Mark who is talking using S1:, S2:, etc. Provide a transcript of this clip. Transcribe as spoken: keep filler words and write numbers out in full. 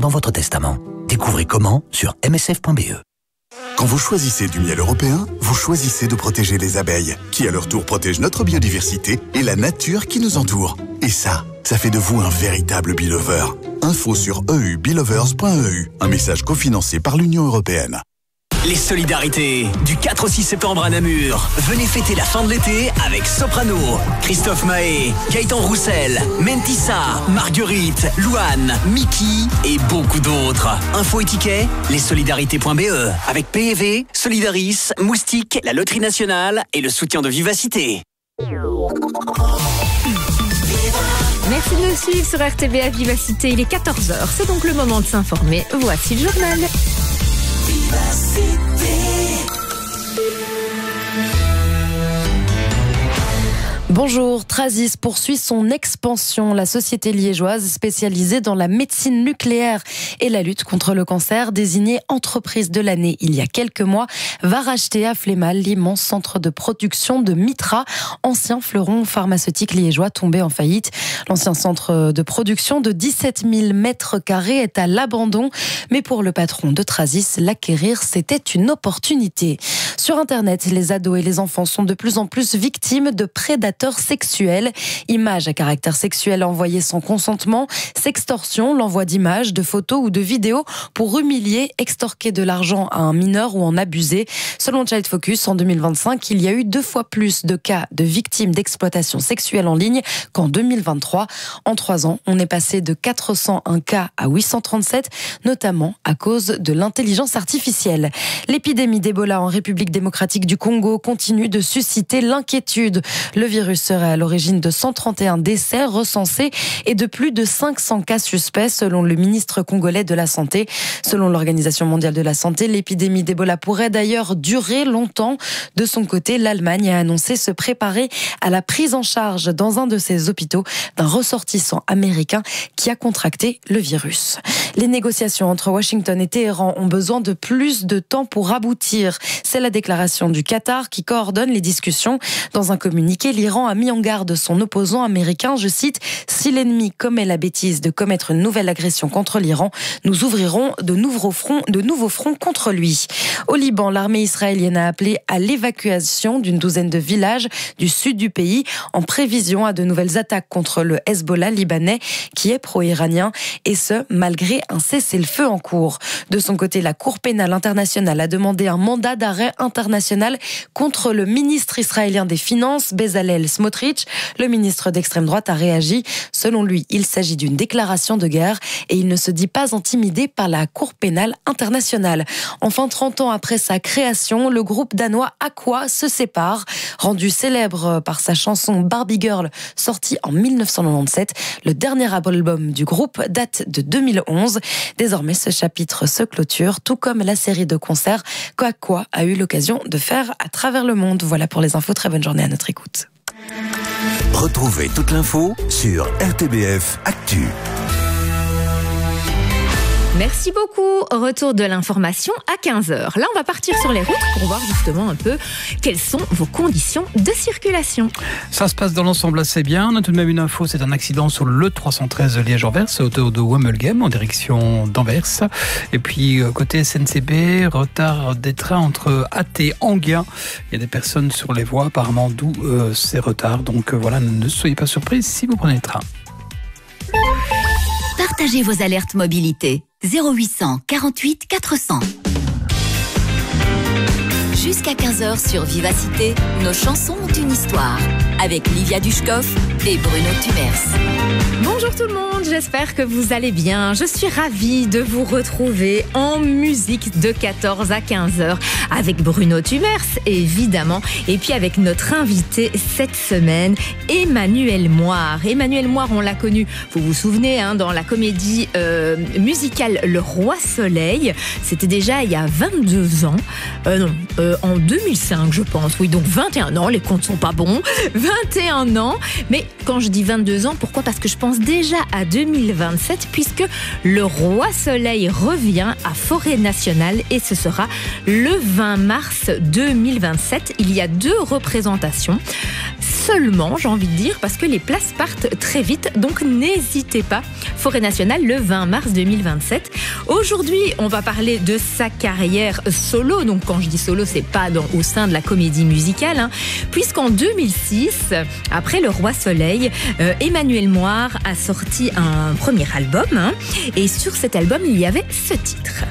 S1: dans votre testament. Découvrez comment sur m s f point b e.
S2: Quand vous choisissez du miel européen, vous choisissez de protéger les abeilles, qui à leur tour protègent notre biodiversité et la nature qui nous entoure. Et ça, ça fait de vous un véritable Beelover. Info sur e u beelovers point e u, un message cofinancé par l'Union européenne.
S3: Les solidarités du quatre au six septembre à Namur. Venez fêter la fin de l'été avec Soprano, Christophe Mahé, Gaëtan Roussel, Mentissa, Marguerite, Louane, Mickey et beaucoup d'autres. Info et tickets, lessolidarités point b e. Avec P E V, Solidaris, Moustique, la Loterie Nationale et le soutien de Vivacité.
S4: Merci de nous suivre sur R T B A Vivacité. Il est quatorze heures. C'est donc le moment de s'informer. Voici le journal. Bonjour, Trasis poursuit son expansion. La société liégeoise spécialisée dans la médecine nucléaire et la lutte contre le cancer, désignée entreprise de l'année il y a quelques mois, va racheter à Flémal l'immense centre de production de Mitra, ancien fleuron pharmaceutique liégeois tombé en faillite. L'ancien centre de production de dix-sept mille mètres carrés est à l'abandon, mais pour le patron de Trasis, l'acquérir, c'était une opportunité. Sur Internet, les ados et les enfants sont de plus en plus victimes de prédateurs sexuels. Images à caractère sexuel envoyées sans consentement, sextorsion, l'envoi d'images, de photos ou de vidéos pour humilier, extorquer de l'argent à un mineur ou en abuser. Selon Child Focus, en deux mille vingt-cinq, il y a eu deux fois plus de cas de victimes d'exploitation sexuelle en ligne qu'en deux mille vingt-trois. En trois ans, on est passé de quatre cent un cas à huit cent trente-sept, notamment à cause de l'intelligence artificielle. L'épidémie d'Ebola en République démocratique du Congo continue de susciter l'inquiétude. Le virus serait à l'origine de cent trente et un décès recensés et de plus de cinq cents cas suspects selon le ministre congolais de la Santé. Selon l'Organisation mondiale de la santé, l'épidémie d'Ebola pourrait d'ailleurs durer longtemps. De son côté, l'Allemagne a annoncé se préparer à la prise en charge dans un de ses hôpitaux d'un ressortissant américain qui a contracté le virus. Les négociations entre Washington et Téhéran ont besoin de plus de temps pour aboutir. C'est la déclaration du Qatar qui coordonne les discussions. Dans un communiqué, l'Iran a mis en garde son opposant américain, je cite, « Si l'ennemi commet la bêtise de commettre une nouvelle agression contre l'Iran, nous ouvrirons de nouveaux fronts, de nouveaux fronts contre lui ». Au Liban, l'armée israélienne a appelé à l'évacuation d'une douzaine de villages du sud du pays en prévision à de nouvelles attaques contre le Hezbollah libanais qui est pro-iranien, et ce, malgré un cessez-le-feu en cours. De son côté, la Cour pénale internationale a demandé un mandat d'arrêt international contre le ministre israélien des Finances, Bezalel Smotrich. Le ministre d'extrême droite a réagi. Selon lui, il s'agit d'une déclaration de guerre et il ne se dit pas intimidé par la Cour pénale internationale. Enfin, trente ans après sa création, le groupe danois Aqua se sépare. Rendu célèbre par sa chanson Barbie Girl, sortie en mille neuf cent quatre-vingt-dix-sept, le dernier album du groupe date de deux mille onze. Désormais, ce chapitre se clôture, tout comme la série de concerts qu'Aqua a eu l'occasion de faire à travers le monde. Voilà pour les infos. Très bonne journée à notre écoute.
S1: Retrouvez toute l'info sur R T B F Actu.
S4: Merci beaucoup. Retour de l'information à quinze heures. Là, on va partir sur les routes pour voir justement un peu quelles sont vos conditions de circulation.
S5: Ça se passe dans l'ensemble assez bien. On a tout de même une info, c'est un accident sur le trois cent treize Liège-Anvers, à hauteur de Wommelgem, en direction d'Anvers. Et puis, côté S N C B, retard des trains entre Ath et Enghien. Il y a des personnes sur les voies, apparemment, d'où euh, ces retards. Donc euh, voilà, ne soyez pas surpris si vous prenez le train.
S6: Partagez vos alertes mobilité. zéro huit cent quarante-huit quatre cents. Jusqu'à quinze heures sur Vivacité, nos chansons ont une histoire. Avec Livia Dushkov et Bruno Tumers.
S4: Bonjour tout le monde, j'espère que vous allez bien. Je suis ravie de vous retrouver en musique de quatorze à quinze heures avec Bruno Tumers, évidemment, et puis avec notre invité cette semaine, Emmanuel Moir. Emmanuel Moir, on l'a connu, vous vous souvenez, hein, dans la comédie euh, musicale Le Roi Soleil. C'était déjà il y a vingt-deux ans, euh, non, euh, en deux mille cinq, je pense. Oui, donc vingt et un ans, les comptes sont pas bons. vingt et un ans, mais quand je dis vingt-deux ans, pourquoi ? Parce que je pense déjà à deux mille vingt-sept, puisque le Roi Soleil revient à Forêt Nationale et ce sera le vingt mars deux mille vingt-sept. Il y a deux représentations.
S7: seulement, j'ai envie de dire, parce que les places partent très vite, donc n'hésitez pas. Forêt nationale le vingt mars deux mille vingt-sept. Aujourd'hui, on va parler de sa carrière solo. Donc quand je dis solo, c'est pas dans, au sein de la comédie musicale, hein, puisqu'en deux mille six, après Le Roi Soleil, euh, Emmanuel Moir a sorti un premier album, hein, et sur cet album, il y avait ce titre.